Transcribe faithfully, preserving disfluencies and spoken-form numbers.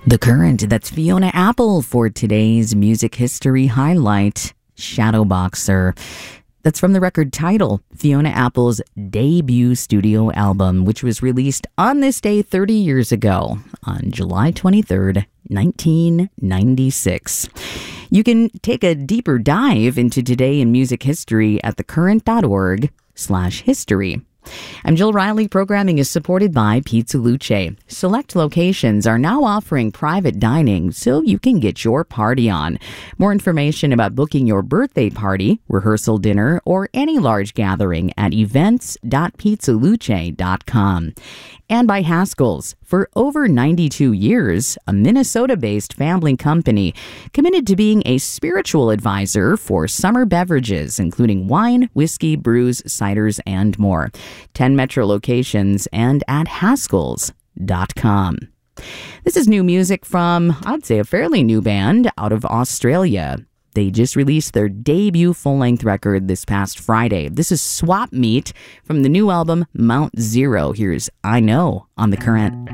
The Current, that's Fiona Apple for today's music history highlight, Shadowboxer. That's from the record Tidal, Fiona Apple's debut studio album, which was released on this day thirty years ago, on July twenty-third, nineteen ninety-six. You can take a deeper dive into today in music history at thecurrent.org slash history. I'm Jill Riley. Programming is supported by Pizza Luce. Select locations are now offering private dining so you can get your party on. More information about booking your birthday party, rehearsal dinner, or any large gathering at events dot pizza luce dot com. And by Haskell's. For over ninety-two years, a Minnesota-based family company committed to being a spiritual advisor for summer beverages, including wine, whiskey, brews, ciders, and more. ten metro locations and at haskells dot com. This is new music from, I'd say, a fairly new band out of Australia. They just released their debut full-length record this past Friday. This is Swap Meet from the new album Mount Zero. Here's I Know on The Current.